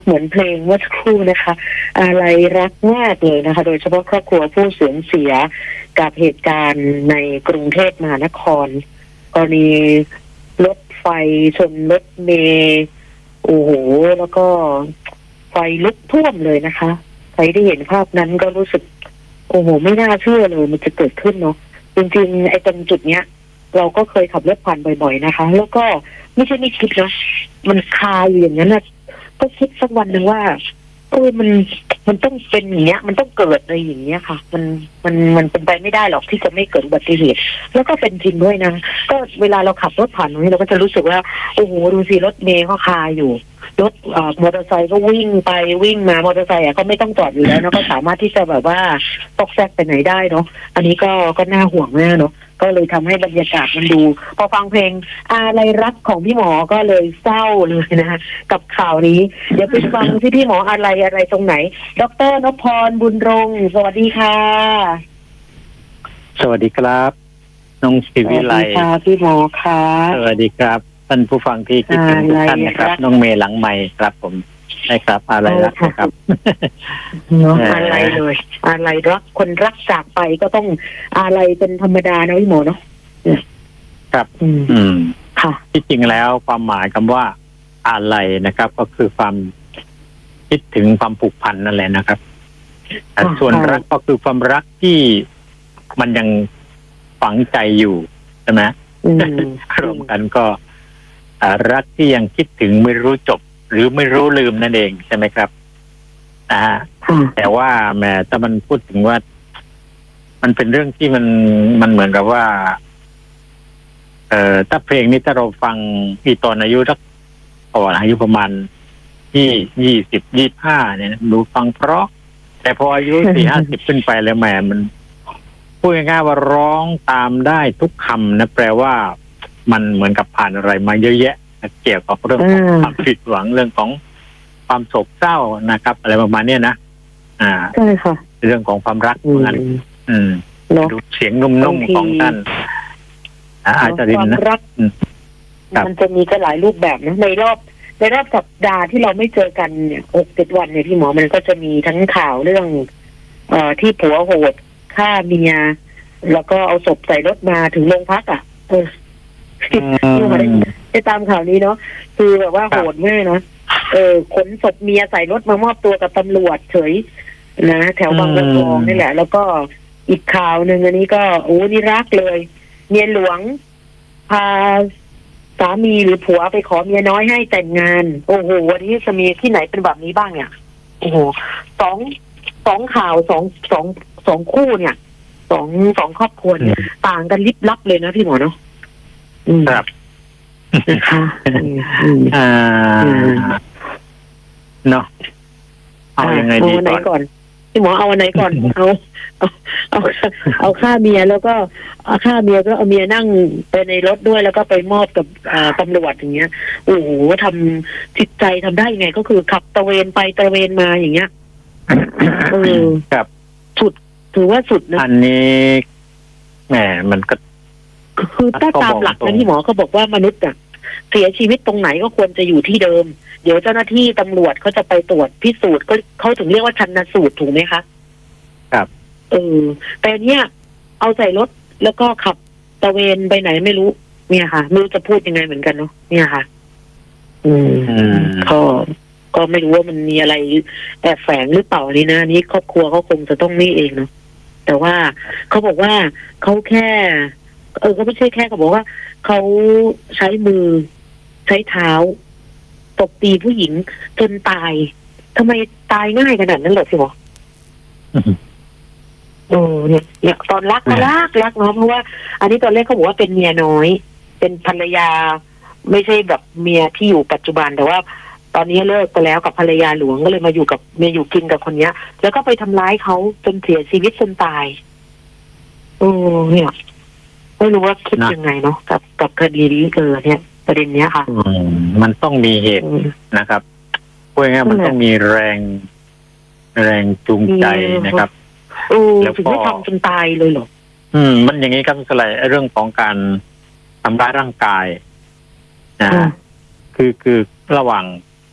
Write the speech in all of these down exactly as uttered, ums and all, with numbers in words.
เหมือนเพลงเมื่อสักครู่นะคะอะไรรักมากเลยนะคะ โดยเฉพาะครอบครัวผู้สูญเสียกับเหตุการณ์ในกรุงเทพมหานครกรณีรถไฟชนรถเมล์โอ้โหแล้วก็ไฟลุกท่วมเลยนะคะใครได้เห็นภาพนั้นก็รู้สึกโอ้โหไม่น่าเชื่อเลยมันจะเกิดขึ้นเนาะจริงๆไอ้ตรงจุดเนี้ยเราก็เคยขับรถผ่านบ่อยๆนะคะแล้วก็ไม่ใช่ไม่คิดนะมันคาอยู่อย่างนั้นนะก็คิดสักวันหนึ่งว่าเออมันมันต้องเป็นอย่างเงี้ยมันต้องเกิดอะไรอย่างเงี้ยค่ะมันมันมันเป็นไปไม่ได้หรอกที่จะไม่เกิดอุบัติเหตุแล้วก็เป็นจริงด้วยนะก็เวลาเราขับรถผ่านตรงนี้เราก็จะรู้สึกว่าโอ้โหดูสิรถเมล์ก็คาอยู่รถเอ่อมอเตอร์ไซค์ก็วิ่งไปวิ่งมามอเตอร์ไซค์อ่ะก็ไม่ต้องจอดอยู่แล้วนะก็สามารถที่จะแบบว่าตอกแซกไปไหนได้เนาะอันนี้ก็ก็น่าห่วงแน่เนาะก็เลยทำให้บรรยากาศมันดูพอฟังเพลงอะไรรักของพี่หมอก็เลยเศร้าเลยนะคะกับข่าวนี้เดี๋ยวไปฟังที่พี่หมออะไรอะไรตรงไหนดร.นพพรบุญรงค์สวัสดีค่ะสวัสดีครับน้องศิวิไลค่ะพี่หมอค่ะสวัสดีครับท่านผู้ฟังที่คิดถึงทุกท่านนะครับน้องเมย์หลังใหม่ครับผมใช่ครับอะไรรักนะครับเนาะอะไรเลยอะไรรักคนรักจากไปก็ต้องอะไรเป็นธรรมดานะพี่หมอเนาะครับอืมค่ะที่จริงแล้วความหมายคำว่าอะไรนะครับก็คือความคิดถึงความผูกพันนั่นแหละนะครับส่วนรักก็คือความรักที่มันยังฝังใจอยู่ใช่ไหมรวมกันก็รักที่ยังคิดถึงไม่รู้จบหรือไม่รู้ลืมนั่นเองใช่ไหมครับอ่าแต่ว่าแหมถ้ามันพูดถึงว่ามันเป็นเรื่องที่มันมันเหมือนกับว่าเอ่อถ้าเพลงนี้ถ้าเราฟังที่ตอนอายุสักก่อนอายุประมาณที่ยี่สิบยี่ห้าเนี่ยดูฟังเพราะแต่พออายุสี่ห้าสิบขึ้นไปแล้วแหมมันพูดง่ายๆว่าร้องตามได้ทุกคำนะแปลว่ามันเหมือนกับผ่านอะไรมาเยอะแยะเกี่ยวกับเรื่องของความผิดหวังเรื่องของความโศกเศร้านะครับอะไรประมาณนี้นะอ่าใช่ค่ะเรื่องของความรักเหมือนกันอืมดูเสียงนุ่มๆของท่านอาจารย์นะรักมันจะมีก็หลายรูปแบบนะในรอบในรอบสัปดาห์ที่เราไม่เจอกันเนี่ยหกเจ็ดวันเนี่ยพี่หมอมันก็จะมีทั้งข่าวเรื่องเอ่อที่ผัวโหดฆ่าเมียแล้วก็เอาศพใส่รถมาถึงโรงพักอ่ะเออที่มาได้ได้ตามข่าวนี้เนาะคือแบบว่าโหดมากนะเออขนศพเมียใส่รถมามอบตัวกับตำรวจเฉยนะแถวบางบัวทองนี่แหละแล้วก็อีกข่าวหนึ่งอันนี้ก็โอ้นี่รักเลยเมียหลวงพาสามีหรือผัวไปขอเมียน้อยให้แต่งงานโอ้โหวันนี้จะมีที่ไหนเป็นแบบนี้บ้างเนี่ยโอ้โหสองสองข่าวสองสองสองคู่เนี่ยสองสองครอบครัวเนี่ยต่างกันลิบลับเลยนะพี่หมอเนาะครับนะคะอ่าเนาะเอายังไงดีก่อนพี่หมอเอาอันไหนก่อนเอาเอาเอาเอาฆ่าเมียแล้วก็เอาฆ่าเมียก็เอาเมียนั่งไปในรถด้วยแล้วก็ไปมอบกับตำรวจอย่างเงี้ยโอ้โหทำจิตใจทำได้ยังไงก็คือขับตระเวนไปตระเวนมาอย่างเงี้ยเออครับสุดถือว่าสุดนะอันนี้แหมมันก็คือถ้าตามหลักนะที่หมอเขาบอกว่ามนุษย์อ่ะเสียชีวิตตรงไหนก็ควรจะอยู่ที่เดิมเดี๋ยวเจ้าหน้าที่ตำรวจเขาจะไปตรวจพิสูจน์ก็เขาถึงเรียกว่าชันสูตรถูกไหมคะครับเออแต่เนี้ยเอาใส่รถแล้วก็ขับตระเวนไปไหนไม่รู้เนี่ยค่ะไม่รู้จะพูดยังไงเหมือนกันเนาะเนี่ยค่ะ อืมก็ก็ไม่รู้ว่ามันมีอะไรแอบแฝงหรือเปล่านี่นะนี้ครอบครัวเขาคงจะต้องนี่เองเนาะแต่ว่าเขาบอกว่าเขาแค่เออก็ไม่ใช่แค่เขาบอกว่าเขาใช้มือใช้เท้าตบตีผู้หญิงจนตายทำไมตายง่ายขนาดนั้นเหรอพี่หมอโอ้เนี่ยเนี่ยตอนรักก็รักรักเนาะเพราะว่าอันนี้ตอนแรกเขาบอกว่าเป็นเมียน้อยเป็นภรรยาไม่ใช่แบบเมียที่อยู่ปัจจุบันแต่ว่าตอนนี้เลิกไปแล้วกับภรรยาหลวงก็เลยมาอยู่กับเมียอยู่กินกับคนเนี้ยแล้วก็ไปทำร้ายเขาจนเสียชีวิตจนตายโอ้เนี่ยไม่รู้ว่าคิดยังไงเนาะกับกับคดีนี้เกิดเนี่ยประเด็นเนี้ยค่ะมันต้องมีเหตุนะครับพูดง่ายๆมันต้องมีแรงแรงจูงใจนะครับแล้วถึงไม่ทำจนตายเลยเหรออืมมันอย่างนี้ครับสไลด์เรื่องของการทำร้ายร่างกายนะคือคือระหว่างผ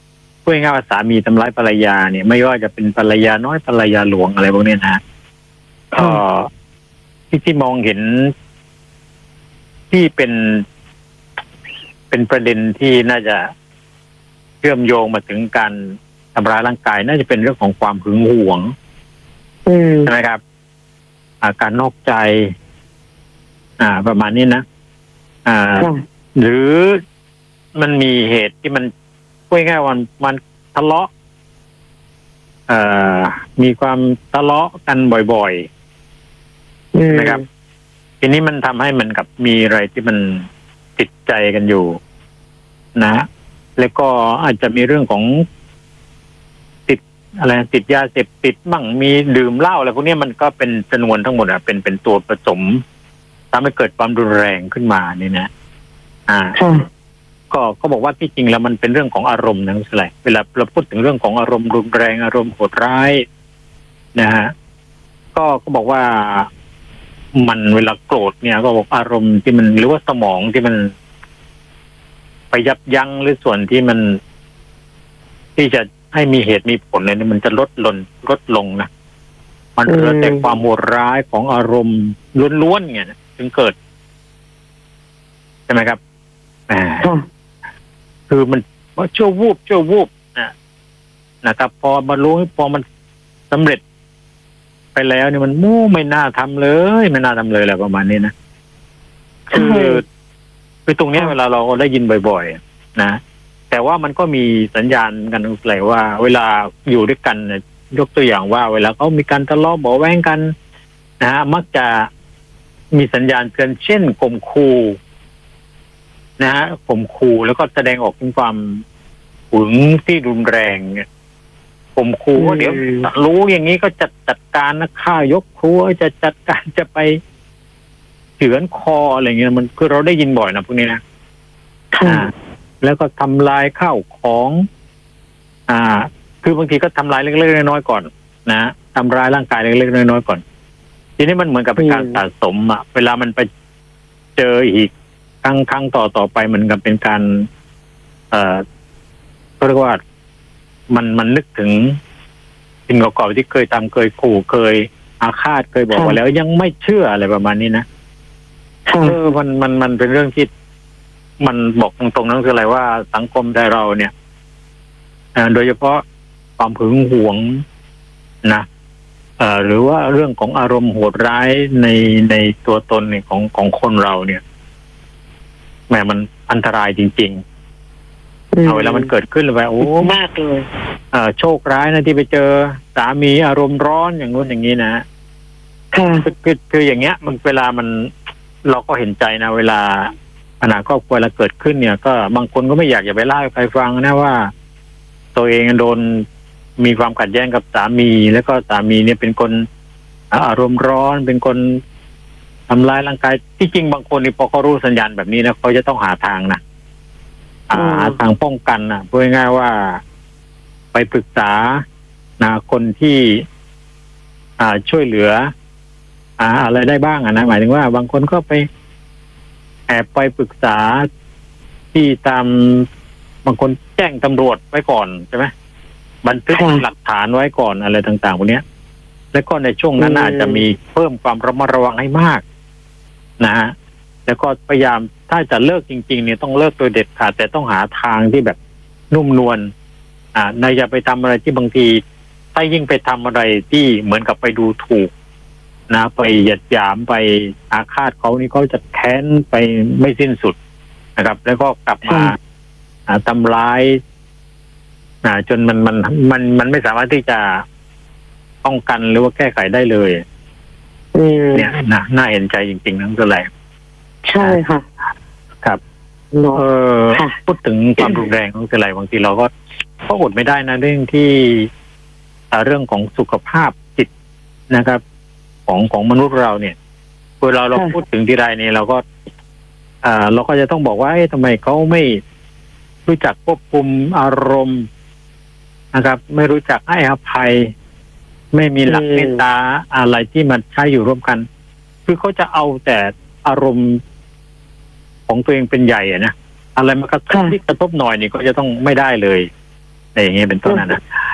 พูดง่ายๆว่าสามีทำร้ายภรรยาเนี่ยไม่ว่าจะเป็นภรรยาน้อยภรรยาหลวงอะไรพวกนี้นะก็ที่ที่มองเห็นที่เป็นเป็นประเด็นที่น่าจะเชื่อมโยงมาถึงการทำร้ายร่างกายน่าจะเป็นเรื่องของความหึงหวงใช่ไหมครับอาการนอกใจ อ่า ประมาณนี้นะอ่า หรือมันมีเหตุที่มันพูดง่ายๆวันมันทะเลาะเอ่อมีความทะเลาะกันบ่อยๆนะครับทีนี้มันทำให้มันกับมีอะไรที่มันติดใจกันอยู่นะแล้วก็อาจจะมีเรื่องของติดอะไรติดยาเสพติดบ้างมีดื่มเหล้าอะไรพวกนี้มันก็เป็นจำนวนทั้งหมดอะเป็นเป็นตัวผสมทำให้เกิดความรุนแรงขึ้นมานี่นะอ่าก็ก็บอกว่าที่จริงแล้วมันเป็นเรื่องของอารมณ์นะอะไรเวลาเราพูดถึงเรื่องของอารมณ์รุนแรงอารมณ์โหดร้ายนะฮะก็ก็บอกว่ามันเวลาโกรธเนี่ยก็บอกอารมณ์ที่มันหรือว่าสมองที่มันไปยับยั้งหรือส่วนที่มันที่จะให้มีเหตุมีผลอะไรนี่มันจะลดลงลดลงนะมันเกิดแต่ความโหดร้ายของอารมณ์ล้วนๆเนี่ยถึงเกิดใช่ไหมครับอ่าคือมันว่าชั่ววูบชั่ววูบนะนะครับพอมารู้พอมันสำเร็จไปแล้วเนี่ยมันมู่ไม่น่าทำเลยไม่น่าทำเลยแหละประมาณนี้นะคือคือตรงนี้เวลาเราได้ยินบ่อยๆนะแต่ว่ามันก็มีสัญญาณกันอะไรว่าเวลาอยู่ด้วยกันเนี่ยยกตัวอย่างว่าเวลาเขามีการทะเลาะเบาะแว้งกันนะฮะมักจะมีสัญญาณเตือนเช่นข่มขู่นะฮะข่มขู่แล้วก็แสดงออกถึงความหึงที่รุนแรงเนี่ยข่มขู่ว่าเดี๋ยวรู้อย่างนี้ก็จัดจัดการนะฆ่ายกครัวจะจัดการจะไปเฉือนคออะไรเงี้ยมันคือเราได้ยินบ่อยนะพวกนี้นะอ่าแล้วก็ทำลายข้าวของ อ่า คือบางทีก็ทำลายเล็กๆน้อยๆก่อนนะทำร้ายร่างกายเล็กๆน้อยๆก่อนทีนี้มันเหมือนกับเป็นการสะสมอ่ะเวลามันไปเจออีกครั้งครั้งต่อต่อไปเหมือนกับเป็นการเอ่อก็เรียกว่ามันมันนึกถึงสิ่งเก่าๆที่เคยทำเคยขู่เคยอาฆาตเคยบอกว่าแล้วยังไม่เชื่ออะไรประมาณนี้นะเออมันมันมันเป็นเรื่องที่มันบอกตรงๆนั่นคืออะไรว่าสังคมไทยเราเนี่ยโดยเฉพาะความหึงหวงนะเอ่อหรือว่าเรื่องของอารมณ์โหดร้ายในในตัวตนเนี่ยของของคนเราเนี่ยแหมมันอันตรายจริงๆเอาเวลามันเกิดขึ้นเลยไปโอ้มากเลยเอ่อโชคร้ายนะที่ไปเจอสามีอารมณ์ร้อนอย่างนู้นอย่างนี้นะค่ะคือคืออย่างเงี้ยมันเวลามันเราก็เห็นใจนะเวลาปัญหาครอบครัวเราเกิดขึ้นเนี่ยก็บางคนก็ไม่อยากจะไปเล่าให้ใครฟังนะว่าตัวเองโดนมีความขัดแย้งกับสามีแล้วก็สามีเนี่ยเป็นคนอารมณ์ร้อนเป็นคนทำร้ายร่างกายที่จริงบางคนนี่พอเขารู้สัญญาณแบบนี้นะเขาจะต้องหาทางนะหาทางป้องกันนะพูดง่ายๆว่าไปปรึกษานะคนที่อ่าช่วยเหลืออ่าอะไรได้บ้างอ่ะนะหมายถึงว่าบางคนก็ไปแอบไปปรึกษาที่ตามบางคนแจ้งตำรวจไว้ก่อนใช่ไหมบันทึกหลักฐานไว้ก่อนอะไรต่างๆพวกนี้แล้วก็ในช่วงนั้นอาจจะมีเพิ่มความระมัดระวังให้มากนะฮะแล้วก็พยายามถ้าจะเลิกจริงๆเนี่ยต้องเลิกโดยเด็ดขาดแต่ต้องหาทางที่แบบนุ่มนวลอ่านายอย่าไปทำอะไรที่บางทีถ้ายิ่งไปทำอะไรที่เหมือนกับไปดูถูกนะไปหยัดหยามไปอาฆาตเขานี่เขาจะแค้นไปไม่สิ้นสุดนะครับแล้วก็กลับมาทำร้ายจนมันมันมันมันไม่สามารถที่จะป้องกันหรือว่าแก้ไขได้เลยเนี่ยนะน่าเห็นใจจริงๆนั่นก็แหละใช่ค่ะครับเออพูดถึงความรุนแรงของอะไรบางทีเราก็ก็อดไม่ได้นะเรื่องที่เรื่องของสุขภาพจิตนะครับของของมนุษย์เราเนี่ยเวลาเราพูดถึงที่ใดเนี่ยเราก็อ่าเราก็จะต้องบอกว่าทำไมเขาไม่รู้จักควบคุมอารมณ์นะครับไม่รู้จักให้อภัยไม่มีหลักเมตตาอะไรที่มันใช้อยู่ร่วมกันคือเขาจะเอาแต่อารมณ์ของตัวเองเป็นใหญ่อะนะอะไรมากระทบที่กระทบหน่อยนี่ก็จะต้องไม่ได้เลยอะไรอย่างเงี้ยเป็นต้นนะนะ